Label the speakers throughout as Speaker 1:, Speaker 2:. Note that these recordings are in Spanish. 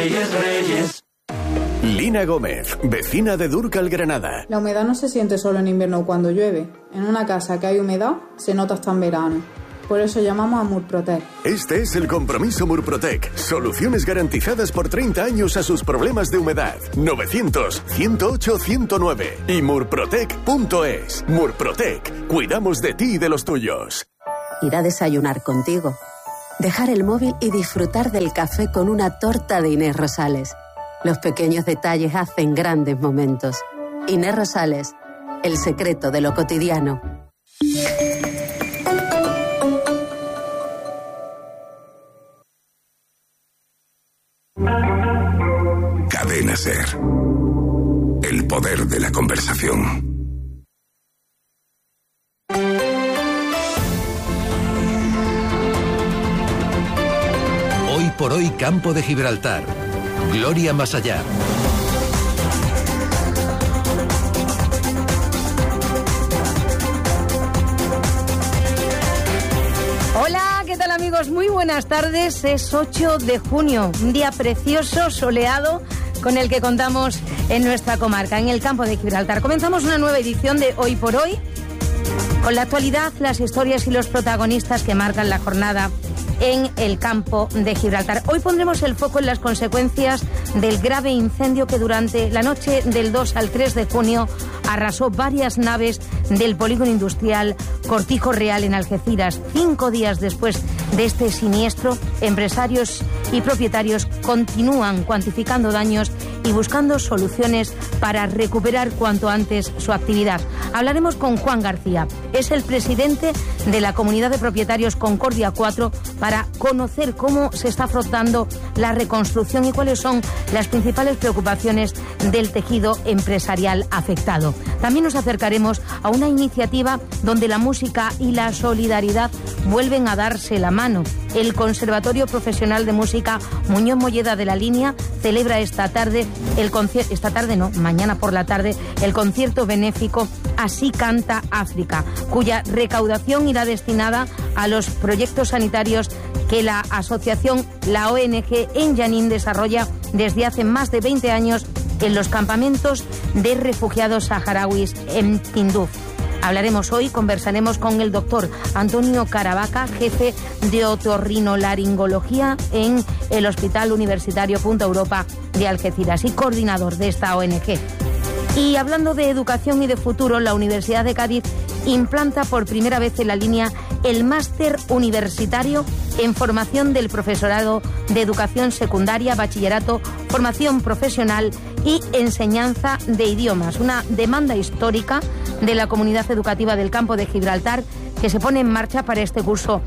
Speaker 1: Reyes, Reyes.
Speaker 2: Lina Gómez, vecina de Dúrcal, Granada.
Speaker 3: La humedad no se siente solo en invierno o cuando llueve. En una casa que hay humedad, se nota hasta en verano. Por eso llamamos a Murprotec.
Speaker 2: Este es el compromiso Murprotec. Soluciones garantizadas por 30 años a sus problemas de humedad. 900-108-109 y murprotec.es. Murprotec. Cuidamos de ti y de los tuyos.
Speaker 4: Ir a desayunar contigo. Dejar el móvil y disfrutar del café con una torta de Inés Rosales. Los pequeños detalles hacen grandes momentos. Inés Rosales, el secreto de lo cotidiano.
Speaker 5: Cadena SER. El poder de la conversación.
Speaker 6: Hoy por hoy, Campo de Gibraltar. Gloria más allá.
Speaker 7: Hola, ¿qué tal amigos? Muy buenas tardes. Es 8 de junio, un día precioso, soleado, con el que contamos en nuestra comarca, en el Campo de Gibraltar. Comenzamos una nueva edición de Hoy por Hoy, con la actualidad, las historias y los protagonistas que marcan la jornada en el Campo de Gibraltar. Hoy pondremos el foco en las consecuencias del grave incendio que durante la noche del 2 al 3 de junio arrasó varias naves del polígono industrial Cortijo Real en Algeciras. 5 días después de este siniestro, empresarios y propietarios continúan cuantificando daños y buscando soluciones para recuperar cuanto antes su actividad. Hablaremos con Juan García, es el presidente de la Comunidad de Propietarios Concordia 4, para conocer cómo se está afrontando la reconstrucción y cuáles son las principales preocupaciones del tejido empresarial afectado. También nos acercaremos a una iniciativa donde la música y la solidaridad vuelven a darse la mano. El Conservatorio Profesional de Música Muñoz Molleda de la Línea celebra mañana por la tarde, el concierto benéfico Así Canta África, cuya recaudación irá destinada a los proyectos sanitarios que la asociación, la ONG en Yanín, desarrolla desde hace más de 20 años en los campamentos de refugiados saharauis en Tinduf. Conversaremos con el doctor Antonio Caravaca, jefe de otorrinolaringología en el Hospital Universitario Punta Europa de Algeciras y coordinador de esta ONG. Y hablando de educación y de futuro, la Universidad de Cádiz implanta por primera vez en la línea el máster universitario en formación del profesorado de educación secundaria, bachillerato, formación profesional y enseñanza de idiomas. Una demanda histórica de la comunidad educativa del Campo de Gibraltar que se pone en marcha para este curso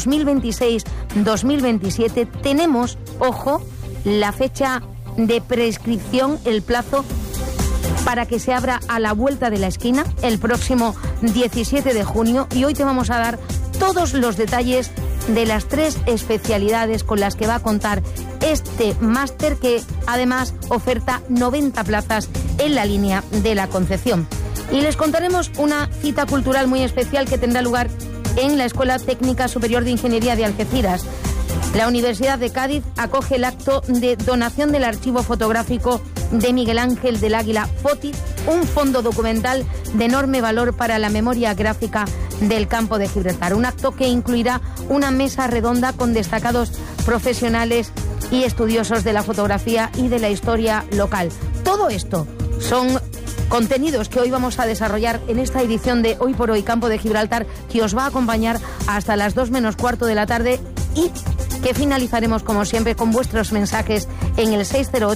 Speaker 7: 2026-2027. Tenemos, ojo, la fecha de prescripción, el plazo para que se abra a la vuelta de la esquina el próximo 17 de junio y hoy te vamos a dar todos los detalles de las 3 especialidades con las que va a contar este máster, que además oferta 90 plazas en la línea de la Concepción. Y les contaremos una cita cultural muy especial que tendrá lugar en la Escuela Técnica Superior de Ingeniería de Algeciras. La Universidad de Cádiz acoge el acto de donación del archivo fotográfico de Miguel Ángel del Águila Foti, un fondo documental de enorme valor para la memoria gráfica del Campo de Gibraltar. Un acto que incluirá una mesa redonda con destacados profesionales y estudiosos de la fotografía y de la historia local. Todo esto son contenidos que hoy vamos a desarrollar en esta edición de Hoy por Hoy Campo de Gibraltar, que os va a acompañar hasta las 2 menos cuarto de la tarde y que finalizaremos como siempre con vuestros mensajes en el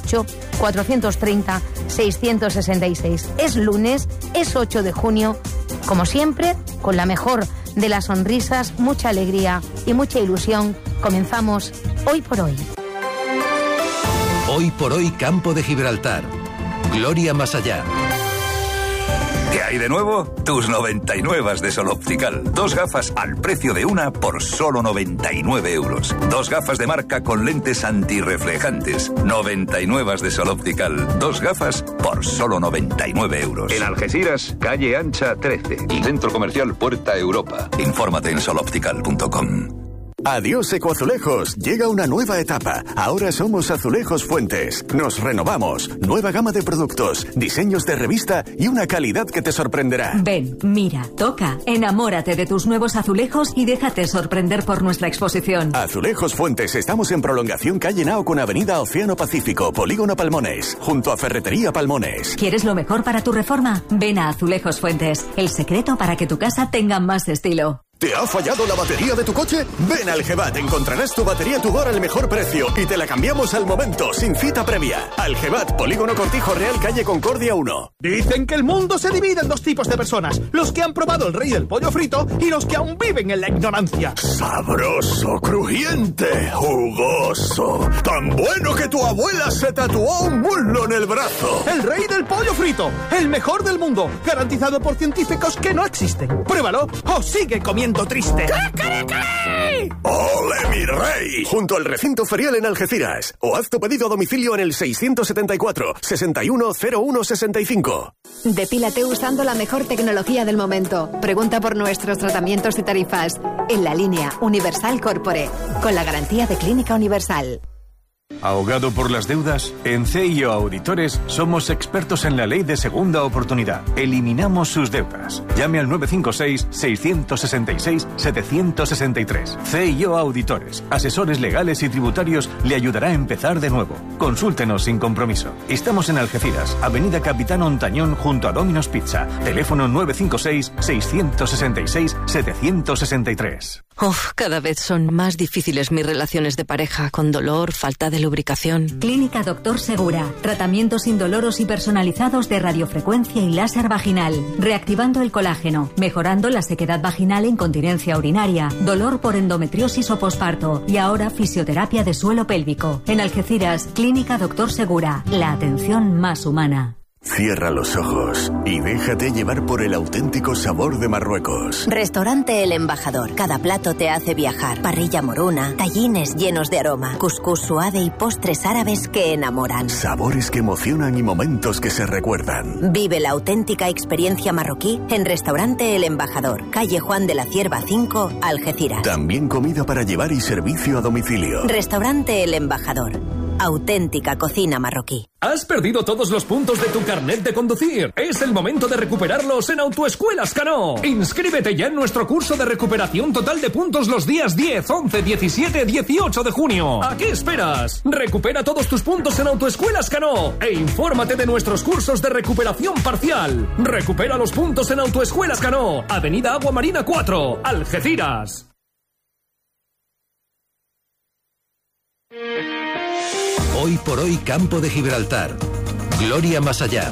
Speaker 7: 608-430-666. Es lunes, es 8 de junio, como siempre, con la mejor de las sonrisas, mucha alegría y mucha ilusión. Comenzamos Hoy por Hoy.
Speaker 6: Hoy por Hoy Campo de Gibraltar. Gloria más allá.
Speaker 5: ¿Qué hay de nuevo? Tus 99 de Sol Optical. 2 gafas al precio de una por solo 99 euros. 2 gafas de marca con lentes antirreflejantes. 99 de Sol Optical. 2 gafas por solo 99 euros.
Speaker 8: En Algeciras, calle Ancha 13. Y Centro Comercial Puerta Europa.
Speaker 5: Infórmate en soloptical.com.
Speaker 2: Adiós Ecoazulejos, llega una nueva etapa. Ahora somos Azulejos Fuentes. Nos renovamos. Nueva gama de productos, diseños de revista y una calidad que te sorprenderá.
Speaker 1: Ven, mira, toca, enamórate de tus nuevos azulejos y déjate sorprender por nuestra exposición.
Speaker 2: Azulejos Fuentes, estamos en prolongación calle Nao con avenida Océano Pacífico, Polígono Palmones, junto a Ferretería Palmones.
Speaker 1: ¿Quieres lo mejor para tu reforma? Ven a Azulejos Fuentes, el secreto para que tu casa tenga más estilo.
Speaker 2: ¿Te ha fallado la batería de tu coche? Ven al Gevat, encontrarás tu batería Tudor al mejor precio y te la cambiamos al momento, sin cita previa. Al Gevat, Polígono Cortijo Real, calle Concordia 1.
Speaker 8: Dicen que el mundo se divide en dos tipos de personas: los que han probado el rey del pollo frito y los que aún viven en la ignorancia.
Speaker 2: Sabroso, crujiente, jugoso. Tan bueno que tu abuela se tatuó un muslo en el brazo.
Speaker 8: El rey del pollo frito, el mejor del mundo, garantizado por científicos que no existen. Pruébalo o sigue comiendo triste.
Speaker 2: ¡Ole, mi rey! Junto al recinto ferial en Algeciras. O haz tu pedido a domicilio en el 674 610165.
Speaker 9: Depílate usando la mejor tecnología del momento. Pregunta por nuestros tratamientos y tarifas en la línea Universal Corpore, con la garantía de Clínica Universal.
Speaker 10: ¿Ahogado por las deudas? En CIO Auditores somos expertos en la ley de segunda oportunidad. Eliminamos sus deudas. Llame al 956-666-763. CIO Auditores, asesores legales y tributarios, le ayudará a empezar de nuevo. Consúltenos sin compromiso. Estamos en Algeciras, Avenida Capitán Ontañón, junto a Domino's Pizza. Teléfono 956-666-763.
Speaker 11: Cada vez son más difíciles mis relaciones de pareja, con dolor, falta de lubricación.
Speaker 1: Clínica Doctor Segura. Tratamientos indoloros y personalizados de radiofrecuencia y láser vaginal. Reactivando el colágeno. Mejorando la sequedad vaginal e incontinencia urinaria. Dolor por endometriosis o posparto. Y ahora fisioterapia de suelo pélvico. En Algeciras, Clínica Doctor Segura. La atención más humana.
Speaker 2: Cierra los ojos y déjate llevar por el auténtico sabor de Marruecos.
Speaker 12: Restaurante El Embajador. Cada plato te hace viajar. Parrilla moruna, tallines llenos de aroma, cuscús suave y postres árabes que enamoran.
Speaker 2: Sabores que emocionan y momentos que se recuerdan.
Speaker 12: Vive la auténtica experiencia marroquí en Restaurante El Embajador, calle Juan de la Cierva 5, Algeciras.
Speaker 2: También comida para llevar y servicio a domicilio.
Speaker 12: Restaurante El Embajador. Auténtica cocina marroquí.
Speaker 13: ¿Has perdido todos los puntos de tu carnet de conducir? Es el momento de recuperarlos en Autoescuelas Cano. Inscríbete ya en nuestro curso de recuperación total de puntos los días 10, 11, 17, 18 de junio. ¿A qué esperas? Recupera todos tus puntos en Autoescuelas Cano e infórmate de nuestros cursos de recuperación parcial. Recupera los puntos en Autoescuelas Cano, Avenida Agua Marina 4, Algeciras.
Speaker 6: Hoy por hoy, Campo de Gibraltar. Gloria más allá.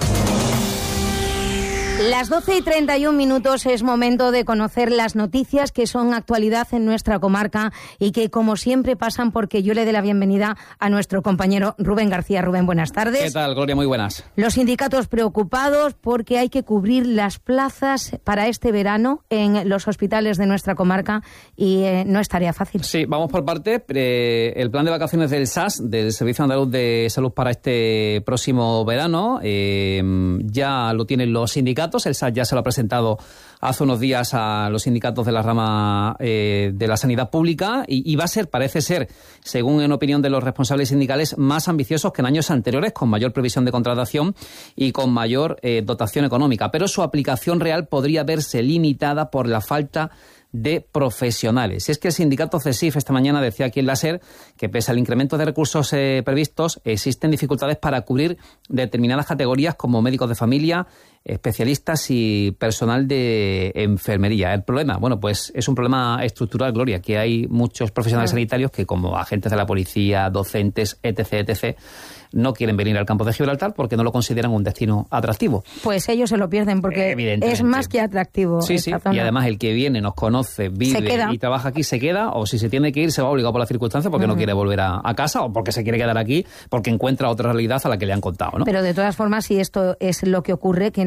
Speaker 7: Las 12:31 es momento de conocer las noticias que son actualidad en nuestra comarca y que, como siempre, pasan porque yo le dé la bienvenida a nuestro compañero Rubén García. Rubén, buenas tardes.
Speaker 14: ¿Qué tal, Gloria? Muy buenas.
Speaker 7: Los sindicatos preocupados porque hay que cubrir las plazas para este verano en los hospitales de nuestra comarca y no es tarea fácil.
Speaker 14: Sí, vamos por parte. El plan de vacaciones del SAS, del Servicio Andaluz de Salud para este próximo verano, ya lo tienen los sindicatos. El SAS ya se lo ha presentado hace unos días a los sindicatos de la rama de la sanidad pública y va a ser, parece ser, según en opinión de los responsables sindicales, más ambiciosos que en años anteriores, con mayor previsión de contratación y con mayor dotación económica. Pero su aplicación real podría verse limitada por la falta de profesionales. Es que el sindicato CESIF esta mañana decía aquí en la SER que pese al incremento de recursos previstos, existen dificultades para cubrir determinadas categorías como médicos de familia, especialistas y personal de enfermería. El problema, bueno, pues es un problema estructural, Gloria, que hay muchos profesionales sanitarios que, como agentes de la policía, docentes, etc., no quieren venir al campo de Gibraltar porque no lo consideran un destino atractivo.
Speaker 7: Pues ellos se lo pierden porque es más que atractivo.
Speaker 14: Sí, sí, y además el que viene, nos conoce, vive y trabaja aquí, se queda, o si se tiene que ir, se va obligado por las circunstancias porque no quiere volver a casa o porque se quiere quedar aquí porque encuentra otra realidad a la que le han contado, ¿no?
Speaker 7: Pero de todas formas, si esto es lo que ocurre, que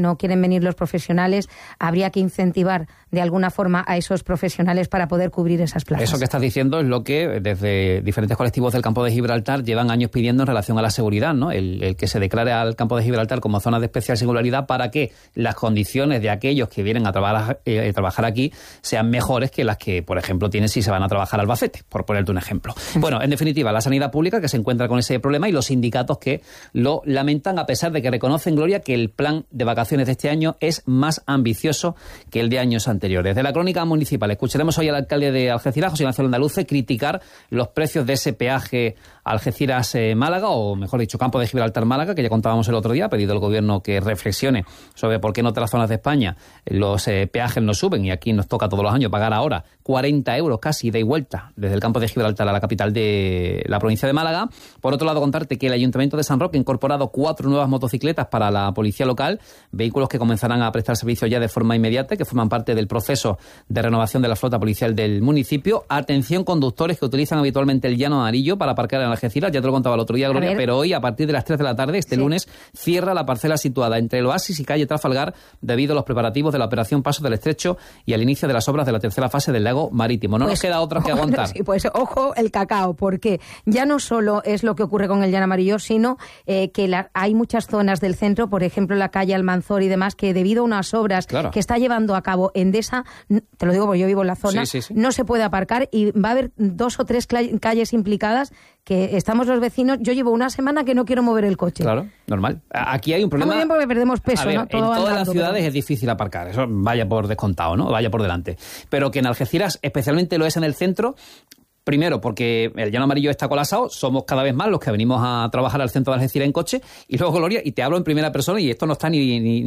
Speaker 7: no quieren venir los profesionales, habría que incentivar de alguna forma a esos profesionales para poder cubrir esas plazas.
Speaker 14: Eso que estás diciendo es lo que desde diferentes colectivos del campo de Gibraltar llevan años pidiendo en relación a la seguridad, ¿no? El que se declare al campo de Gibraltar como zona de especial singularidad para que las condiciones de aquellos que vienen a trabajar aquí sean mejores que las que, por ejemplo, tienen si se van a trabajar a Albacete, por ponerte un ejemplo. Bueno, en definitiva, la sanidad pública que se encuentra con ese problema y los sindicatos que lo lamentan, a pesar de que reconocen, Gloria, que el plan de vacaciones de este año es más ambicioso que el de años anteriores. De la crónica municipal escucharemos hoy al alcalde de Algeciras, José Ignacio Landaluce, criticar los precios de ese peaje Algeciras-Málaga, o mejor dicho, Campo de Gibraltar-Málaga, que ya contábamos el otro día. Ha pedido el gobierno que reflexione sobre por qué en otras zonas de España los peajes no suben y aquí nos toca todos los años pagar ahora 40 euros casi ida y vuelta desde el Campo de Gibraltar a la capital de la provincia de Málaga. Por otro lado, contarte que el Ayuntamiento de San Roque ha incorporado 4 nuevas motocicletas para la policía local, vehículos que comenzarán a prestar servicio ya de forma inmediata, que forman parte del proceso de renovación de la flota policial del municipio. Atención, conductores que utilizan habitualmente el llano amarillo para aparcar en Algeciras, ya te lo contaba el otro día, Gloria, pero hoy a partir de las 3 de la tarde, lunes, cierra la parcela situada entre el Oasis y calle Trafalgar debido a los preparativos de la operación Paso del Estrecho y al inicio de las obras de la tercera fase del lago marítimo. No nos queda otra que aguantar.
Speaker 7: Sí, pues ojo el cacao, porque ya no solo es lo que ocurre con el llano amarillo, sino que hay muchas zonas del centro, por ejemplo la calle Almanzor y demás, que debido a unas obras que está llevando a cabo Endesa, te lo digo porque yo vivo en la zona, no se puede aparcar y va a haber 2 o 3 calles implicadas que estamos los vecinos. Yo llevo una semana que no quiero mover el coche.
Speaker 14: Claro, normal. Aquí hay un problema.
Speaker 7: Está muy bien porque perdemos peso, ¿no?
Speaker 14: Todo en todas las ciudades es difícil aparcar, eso vaya por descontado, ¿no? Vaya por delante. Pero que en Algeciras especialmente lo es en el centro. Primero, porque el llano amarillo está colapsado, somos cada vez más los que venimos a trabajar al centro de Algeciras en coche, y luego, Gloria, y te hablo en primera persona, y esto no está ni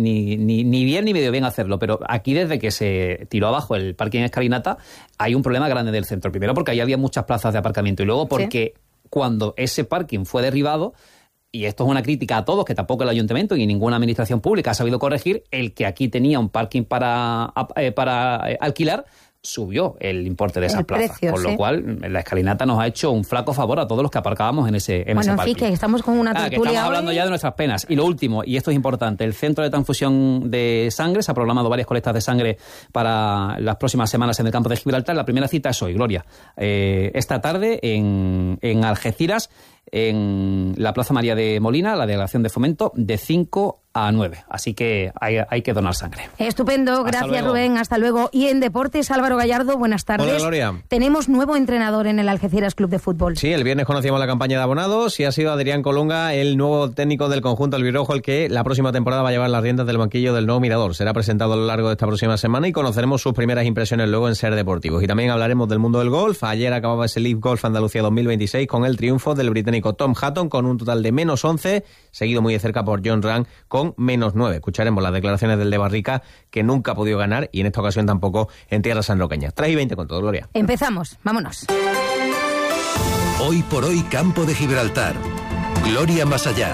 Speaker 14: bien ni medio bien hacerlo, pero aquí desde que se tiró abajo el parking Escalinata hay un problema grande del centro. Primero porque ahí había muchas plazas de aparcamiento, y luego porque cuando ese parking fue derribado, y esto es una crítica a todos, que tampoco el ayuntamiento ni ninguna administración pública ha sabido corregir, el que aquí tenía un parking para alquilar, subió el importe de esas plazas, con lo cual la Escalinata nos ha hecho un flaco favor a todos los que aparcábamos en ese parking.
Speaker 7: Bueno, en fin, que estamos con una tertulia
Speaker 14: que estamos hablando ya de nuestras penas. Y lo último, y esto es importante, el Centro de Transfusión de Sangre se ha programado varias colectas de sangre para las próximas semanas en el Campo de Gibraltar. La primera cita es hoy, Gloria, esta tarde en Algeciras, en la Plaza María de Molina, la delegación de Fomento, de 5 a 9. Así que hay que donar sangre.
Speaker 7: Estupendo, gracias Rubén, hasta luego. Y en deportes, Álvaro Gallardo, buenas tardes.
Speaker 15: Hola, Gloria.
Speaker 7: Tenemos nuevo entrenador en el Algeciras Club de Fútbol.
Speaker 15: Sí, el viernes conocíamos la campaña de abonados y ha sido Adrián Colunga, el nuevo técnico del conjunto albirrojo, el que la próxima temporada va a llevar las riendas del banquillo del nuevo Mirador. Será presentado a lo largo de esta próxima semana y conoceremos sus primeras impresiones luego en Ser Deportivos. Y también hablaremos del mundo del golf. Ayer acababa ese Leaf Golf Andalucía 2026 con el triunfo del británico Tom Hatton con un total de -11, seguido muy de cerca por John Ram con -9. Escucharemos las declaraciones del de Barrica, que nunca ha podido ganar y en esta ocasión tampoco en tierra sanroqueña. 3:20 con todo, Gloria.
Speaker 7: Empezamos, vámonos.
Speaker 6: Hoy por hoy, Campo de Gibraltar. Gloria más allá.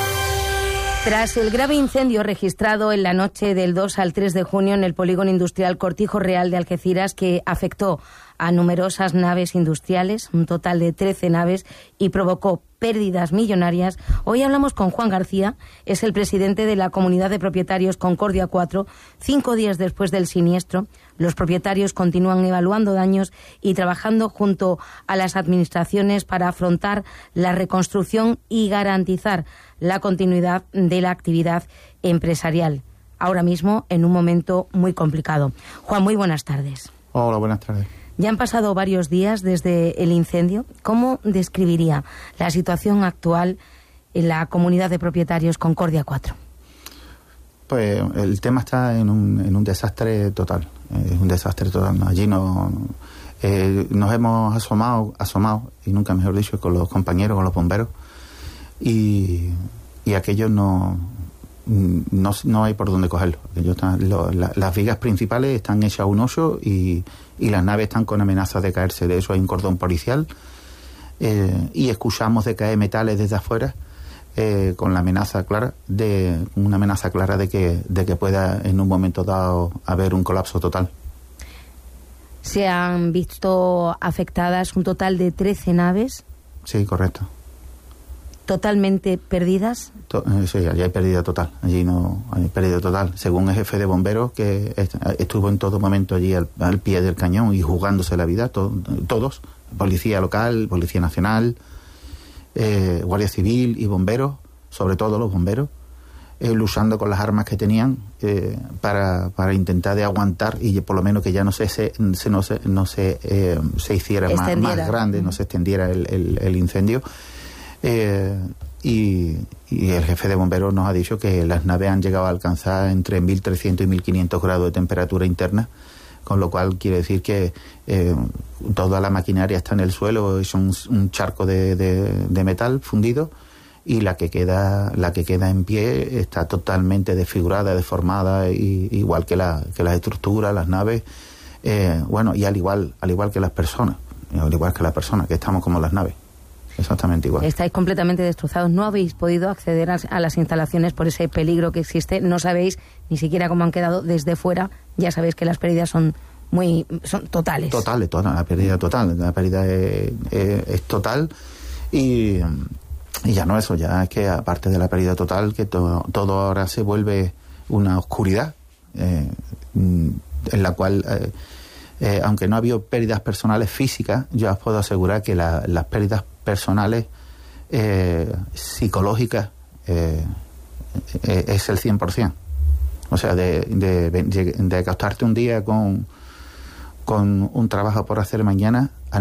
Speaker 7: Tras el grave incendio registrado en la noche del 2 al 3 de junio en el polígono industrial Cortijo Real de Algeciras, que afectó a numerosas naves industriales, un total de 13 naves, y provocó pérdidas millonarias, hoy hablamos con Juan García, es el presidente de la Comunidad de Propietarios Concordia 4. 5 días después del siniestro, los propietarios continúan evaluando daños y trabajando junto a las administraciones para afrontar la reconstrucción y garantizar la continuidad de la actividad empresarial, ahora mismo en un momento muy complicado. Juan, muy buenas tardes.
Speaker 16: Hola, buenas tardes.
Speaker 7: Ya han pasado varios días desde el incendio. ¿Cómo describiría la situación actual en la Comunidad de Propietarios Concordia 4?
Speaker 16: Pues el tema está en un desastre total. Es un desastre total. Allí nos hemos asomado, y nunca mejor dicho, con los compañeros, con los bomberos, y aquello no hay por dónde cogerlo. Las vigas principales están hechas a un hoyo y las naves están con amenazas de caerse. De eso hay un cordón policial, y escuchamos de caer metales desde afuera, con una amenaza clara de que pueda en un momento dado haber un colapso total.
Speaker 7: Se han visto afectadas un total de 13 naves.
Speaker 16: Sí, correcto.
Speaker 7: totalmente perdidas.
Speaker 16: Sí, allí hay pérdida total. Allí no hay pérdida total. Según el jefe de bomberos, que estuvo en todo momento allí al pie del cañón y jugándose la vida, todos, policía local, policía nacional, guardia civil y bomberos, sobre todo los bomberos, luchando con las armas que tenían para intentar de aguantar y por lo menos que ya no se hiciera más grande, no se extendiera el incendio. Y el jefe de bomberos nos ha dicho que las naves han llegado a alcanzar entre 1.300 y 1.500 grados de temperatura interna, con lo cual quiere decir que toda la maquinaria está en el suelo, es un charco de metal fundido, y la que queda en pie está totalmente desfigurada, deformada, igual que las estructuras, las naves, y al igual que las personas, que estamos como las naves. Exactamente igual.
Speaker 7: Estáis completamente destrozados. No habéis podido acceder a las instalaciones por ese peligro que existe. No sabéis ni siquiera cómo han quedado desde fuera. Ya sabéis que las pérdidas son totales. Totales,
Speaker 16: la pérdida total. La pérdida es total. Y ya no eso, ya es que aparte de la pérdida total, que todo ahora se vuelve una oscuridad en la cual... aunque no ha habido pérdidas personales físicas, yo os puedo asegurar que las pérdidas personales psicológicas es el 100%. O sea, de acostarte un día con un trabajo por hacer mañana